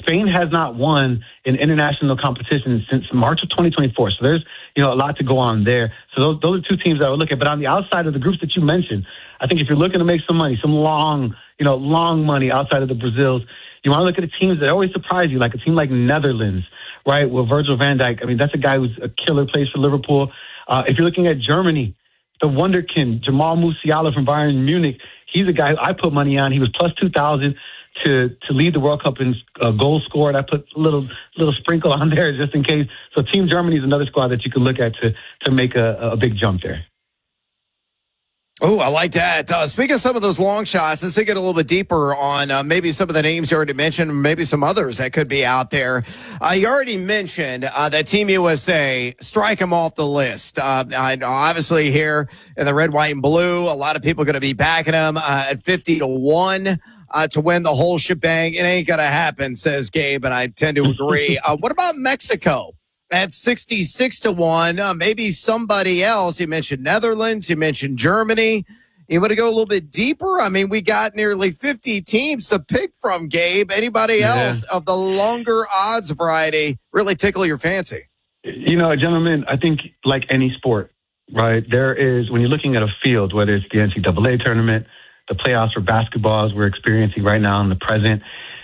Spain has not won in international competition since March of 2024. So there's, a lot to go on there. So those are two teams that I would look at. But on the outside of the groups that you mentioned, I think if you're looking to make some money, some long money outside of the Brazils, you want to look at the teams that always surprise you, like a team like Netherlands, right, with Virgil van Dijk. I mean, that's a guy who's a killer, plays for Liverpool. If you're looking at Germany, the wonderkind, Jamal Musiala from Bayern Munich, he's a guy I put money on. He was plus 2,000 to lead the World Cup in goals scored. I put a little sprinkle on there just in case. So Team Germany is another squad that you can look at to make a big jump there. Oh, I like that. Speaking of some of those long shots, let's dig it a little bit deeper on maybe some of the names you already mentioned, maybe some others that could be out there. You already mentioned that Team USA, strike them off the list. I know obviously here in the red, white, and blue, a lot of people are going to be backing them at 50-1 to win the whole shebang. It ain't going to happen, says Gabe, and I tend to agree. What about Mexico? At 66-1, maybe somebody else. You mentioned Netherlands. You mentioned Germany. You want to go a little bit deeper? I mean, we got nearly 50 teams to pick from, Gabe. Anybody else of the longer odds variety really tickle your fancy? Gentlemen, I think like any sport, right, there is, when you're looking at a field, whether it's the NCAA tournament, the playoffs for basketball, as we're experiencing right now in the present,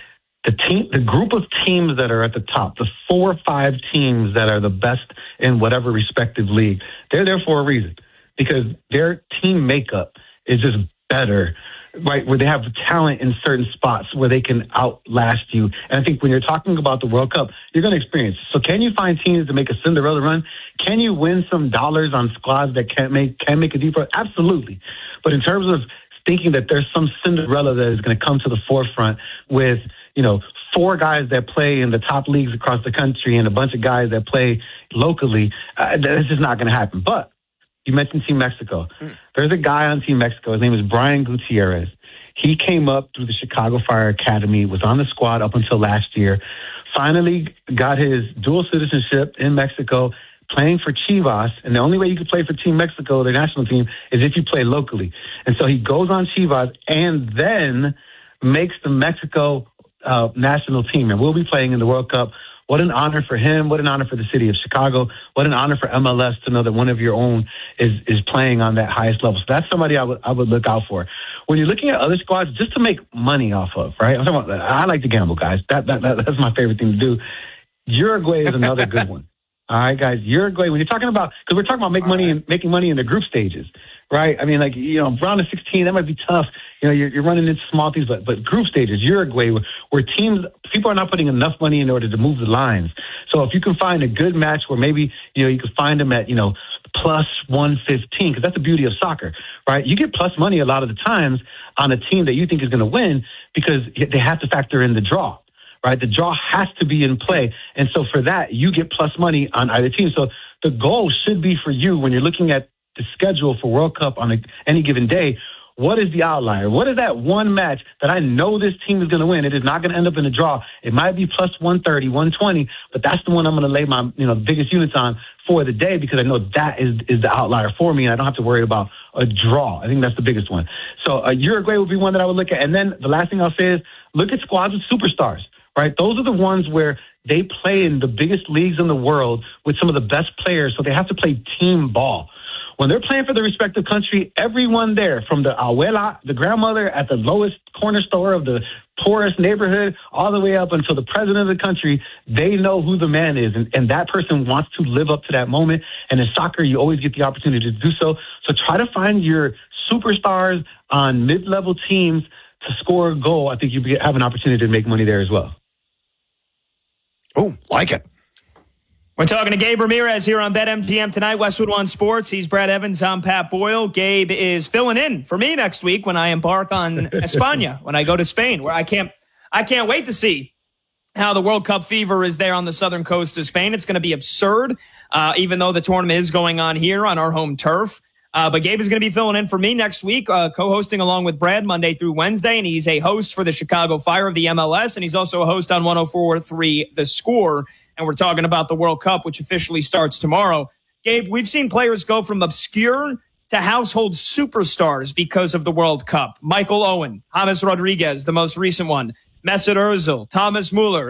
the group of teams that are at the top, the 4 or 5 teams that are the best in whatever respective league, they're there for a reason, because their team makeup is just better, right? Where they have talent in certain spots where they can outlast you. And I think when you're talking about the World Cup, you're going to experience. So can you find teams to make a Cinderella run? Can you win some dollars on squads that can make a deep run? Absolutely. But in terms of thinking that there's some Cinderella that is going to come to the forefront with 4 guys that play in the top leagues across the country and a bunch of guys that play locally, that's just not going to happen. But you mentioned Team Mexico. There's a guy on Team Mexico. His name is Brian Gutierrez. He came up through the Chicago Fire Academy, was on the squad up until last year, finally got his dual citizenship in Mexico, playing for Chivas. And the only way you can play for Team Mexico, their national team, is if you play locally. And so he goes on Chivas and then makes the Mexico national team, and we'll be playing in the World Cup. What an honor for him. What an honor for the city of Chicago. What an honor for MLS to know that one of your own is playing on that highest level. So that's somebody I would look out for. When you're looking at other squads, just to make money off of, right? I like to gamble, guys. That's my favorite thing to do. Uruguay is another good one. All right, guys. Uruguay, when you're talking about, because we're talking about making money in the group stages, right? I mean, round of 16, that might be tough. You're running into small things, but group stages, Uruguay, where people are not putting enough money in order to move the lines. So if you can find a good match where maybe, you can find them at, plus 115, because that's the beauty of soccer, right? You get plus money a lot of the times on a team that you think is going to win because they have to factor in the draw. Right, the draw has to be in play. And so for that, you get plus money on either team. So the goal should be for you when you're looking at the schedule for World Cup on any given day, what is the outlier? What is that one match that I know this team is going to win? It is not going to end up in a draw. It might be plus 130, 120, but that's the one I'm going to lay my biggest units on for the day because I know that is the outlier for me, and I don't have to worry about a draw. I think that's the biggest one. So Uruguay would be one that I would look at. And then the last thing I'll say is look at squads with superstars. Right? Those are the ones where they play in the biggest leagues in the world with some of the best players, so they have to play team ball. When they're playing for the respective country, everyone there, from the abuela, the grandmother at the lowest corner store of the poorest neighborhood, all the way up until the president of the country, they know who the man is, and that person wants to live up to that moment. And in soccer, you always get the opportunity to do so. So try to find your superstars on mid-level teams to score a goal. I think you have an opportunity to make money there as well. Oh, like it. We're talking to Gabe Ramirez here on BetMGM tonight, Westwood One Sports. He's Brad Evans. I'm Pat Boyle. Gabe is filling in for me next week when I embark on España, when I go to Spain, where I can't wait to see how the World Cup fever is there on the southern coast of Spain. It's going to be absurd, even though the tournament is going on here on our home turf. But Gabe is going to be filling in for me next week, co-hosting along with Brad Monday through Wednesday. And he's a host for the Chicago Fire of the MLS. And he's also a host on 104.3 The Score. And we're talking about the World Cup, which officially starts tomorrow. Gabe, we've seen players go from obscure to household superstars because of the World Cup. Michael Owen, James Rodriguez, the most recent one, Mesut Ozil, Thomas Muller.